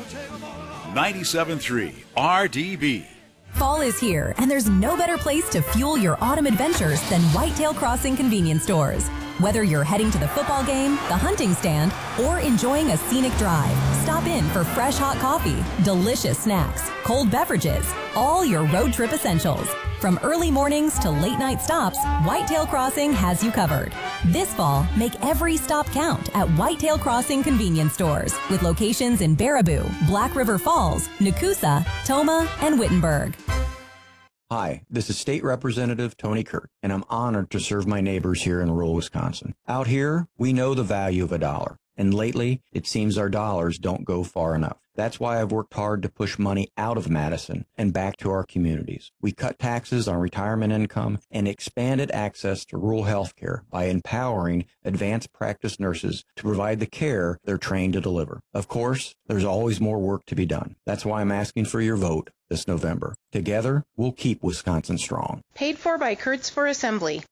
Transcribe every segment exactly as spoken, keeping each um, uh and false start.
ninety-seven point three R D B. Fall is here, and there's no better place to fuel your autumn adventures than Whitetail Crossing convenience stores. Whether you're heading to the football game, the hunting stand, or enjoying a scenic drive, stop in for fresh hot coffee, delicious snacks, cold beverages, all your road trip essentials. From early mornings to late night stops, Whitetail Crossing has you covered. This fall, make every stop count at Whitetail Crossing convenience stores with locations in Baraboo, Black River Falls, Nakusa, Tomah, and Wittenberg. Hi, this is State Representative Tony Kurt, and I'm honored to serve my neighbors here in rural Wisconsin. Out here, we know the value of a dollar, and lately, it seems our dollars don't go far enough. That's why I've worked hard to push money out of Madison and back to our communities. We cut taxes on retirement income and expanded access to rural health care by empowering advanced practice nurses to provide the care they're trained to deliver. Of course, there's always more work to be done. That's why I'm asking for your vote this November. Together, we'll keep Wisconsin strong. Paid for by Kurtz for Assembly.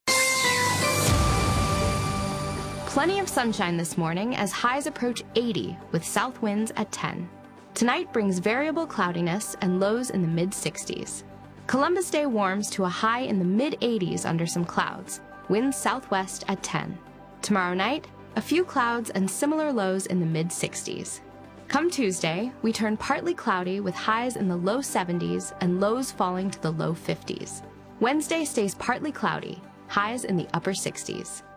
Plenty of sunshine this morning as highs approach eighty with south winds at ten. Tonight brings variable cloudiness and lows in the mid sixties. Columbus Day warms to a high in the mid eighties under some clouds, winds southwest at ten. Tomorrow night, a few clouds and similar lows in the mid sixties. Come Tuesday, we turn partly cloudy with highs in the low seventies and lows falling to the low fifties. Wednesday stays partly cloudy, highs in the upper sixties.